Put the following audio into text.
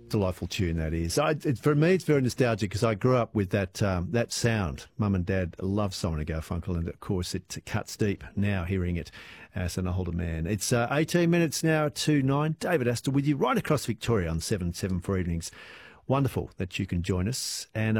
Delightful tune that is. For me, it's very nostalgic because I grew up with that sound. Mum and Dad love Simon and Garfunkel, and of course it cuts deep now hearing it as an older man. It's 18 minutes now to 9. David Astor with you right across Victoria on 7 for evenings. Wonderful that you can join us. And